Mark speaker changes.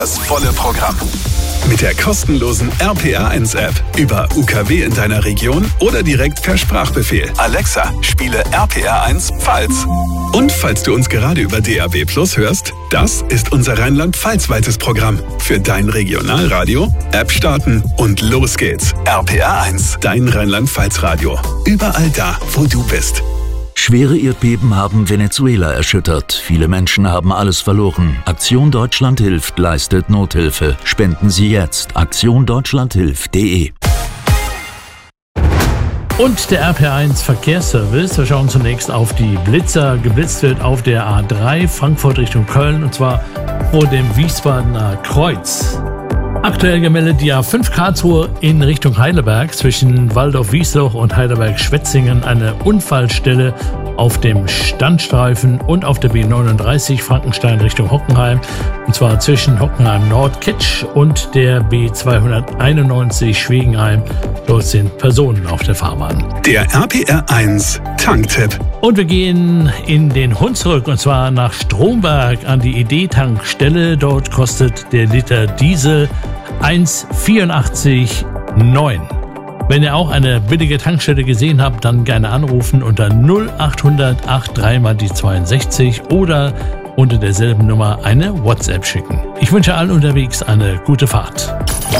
Speaker 1: Das volle Programm. Mit der kostenlosen RPR1-App über UKW in deiner Region oder direkt per Sprachbefehl. Alexa, spiele RPR1 Pfalz. Und falls du uns gerade über DAB+ hörst, das ist unser Rheinland-Pfalz-weites Programm. Für dein Regionalradio, App starten und los geht's. RPR1, dein Rheinland-Pfalz-Radio. Überall da, wo du bist.
Speaker 2: Schwere Erdbeben haben Venezuela erschüttert. Viele Menschen haben alles verloren. Aktion Deutschland hilft, leistet Nothilfe. Spenden Sie jetzt. aktiondeutschlandhilft.de.
Speaker 3: Und der RPR1 Verkehrsservice. Wir schauen zunächst auf die Blitzer. Geblitzt wird auf der A3 Frankfurt Richtung Köln, und zwar vor dem Wiesbadener Kreuz. Aktuell gemeldet die A5 Karlsruhe in Richtung Heidelberg zwischen Waldorf-Wiesloch und Heidelberg-Schwetzingen eine Unfallstelle auf dem Standstreifen und auf der B39 Frankenstein Richtung Hockenheim, und zwar zwischen Hockenheim Nord-Ketsch und der B291 Schwegenheim. Dort sind Personen auf der Fahrbahn.
Speaker 1: Der RPR1 Tanktipp.
Speaker 3: Und wir gehen in den Hunsrück, und zwar nach Stromberg an die ID-Tankstelle. Dort kostet der Liter Diesel 1,84,9. Wenn ihr auch eine billige Tankstelle gesehen habt, dann gerne anrufen unter 0800 83 mal die 62 oder unter derselben Nummer eine WhatsApp schicken. Ich wünsche allen unterwegs eine gute Fahrt.